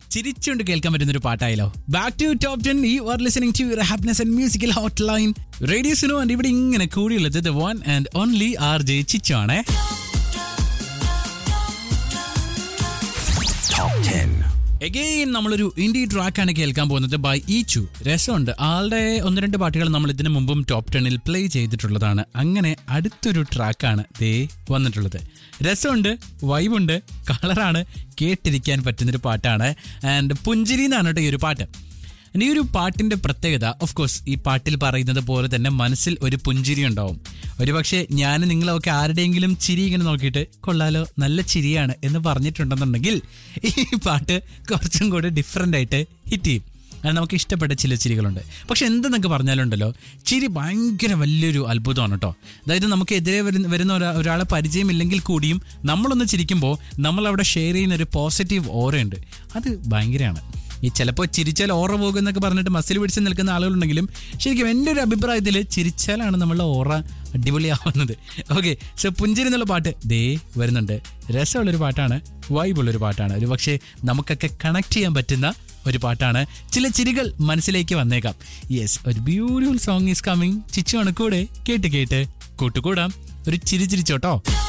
ചിരിച്ചുകൊണ്ട് കേൾക്കാൻ പറ്റുന്ന ഒരു പാട്ടായാലോ. Back to top 10. You are listening to your happiness and musical hot line radio Suno. And ഇവിടെ ഇങ്ങനെ കൂടിയുള്ളത് the one and only RJ ചിച്ചു ആണ്. എഗെയിൻ നമ്മളൊരു ഇൻഡി ട്രാക്കാണ് കേൾക്കാൻ പോകുന്നത് ബൈ ഈച്ചു. രസമുണ്ട്. ആളുടെ 1-2 പാട്ടുകൾ നമ്മൾ ഇതിനു മുമ്പും ടോപ്പ് 10 പ്ലേ ചെയ്തിട്ടുള്ളതാണ്. അങ്ങനെ അടുത്തൊരു ട്രാക്കാണ് ദേ വന്നിട്ടുള്ളത്. രസമുണ്ട്, വൈബുണ്ട്, കളറാണ്, കേട്ടിരിക്കാൻ പറ്റുന്നൊരു പാട്ടാണ്. ആൻഡ് പുഞ്ചിരി എന്നാണ് കേട്ടോ ഈ ഒരു പാട്ട്. ഈ ഒരു പാട്ടിന്റെ പ്രത്യേകത ഓഫ് കോഴ്സ് ഈ പാട്ടിൽ പറയുന്നത് പോലെ തന്നെ മനസ്സിൽ ഒരു പുഞ്ചിരി ഉണ്ടാവും. ഒരുപക്ഷെ ഞാൻ നിങ്ങളൊക്കെ ആരുടെയെങ്കിലും ചിരി ഇങ്ങനെ നോക്കിയിട്ട് കൊള്ളാലോ നല്ല ചിരിയാണ് എന്ന് പറഞ്ഞിട്ടുണ്ടെന്നുണ്ടെങ്കിൽ ഈ പാട്ട് കുറച്ചും കൂടി ഡിഫറെൻ്റ് ആയിട്ട് ഹിറ്റ് ചെയ്യും. അത് നമുക്ക് ഇഷ്ടപ്പെട്ട ചില ചിരികളുണ്ട്. പക്ഷെ എന്തെന്നൊക്കെ പറഞ്ഞാലുണ്ടല്ലോ, ചിരി ഭയങ്കര വലിയൊരു അത്ഭുതമാണ് കേട്ടോ. അതായത് നമുക്ക് എതിരെ വരുന്ന ഒരാളെ പരിചയമില്ലെങ്കിൽ കൂടിയും നമ്മളൊന്ന് ചിരിക്കുമ്പോൾ നമ്മളവിടെ ഷെയർ ചെയ്യുന്ന ഒരു പോസിറ്റീവ് ഓറയുണ്ട്. അത് ഭയങ്കരമാണ്. ഈ ചിലപ്പോൾ ചിരിച്ചാൽ ഓറ പോകുമെന്നൊക്കെ പറഞ്ഞിട്ട് മസിൽ പിടിച്ച് നിൽക്കുന്ന ആളുകളുണ്ടെങ്കിലും ശരിക്കും എൻ്റെ ഒരു അഭിപ്രായത്തിൽ ചിരിച്ചാലാണ് നമ്മളുടെ ഓറ അടിപൊളിയാവുന്നത്. ഓക്കെ, സോ പുഞ്ചിരി എന്നുള്ള പാട്ട് ദേ വരുന്നുണ്ട്. രസമുള്ളൊരു പാട്ടാണ്, വൈബുള്ളൊരു പാട്ടാണ്. ഒരു പക്ഷേ നമുക്കൊക്കെ കണക്ട് ചെയ്യാൻ പറ്റുന്ന ഒരു പാട്ടാണ്. ചില ചിരികൾ മനസ്സിലേക്ക് വന്നേക്കാം. യെസ്, ഒരു ബ്യൂട്ടിഫുൾ സോങ് ഈസ് കമ്മിങ്. ചിച്ചുവാണ് കൂടെ. കേട്ട് കേട്ട് കൂട്ടുകൂടാം. ഒരു ചിരി ചിരിച്ചോട്ടോ.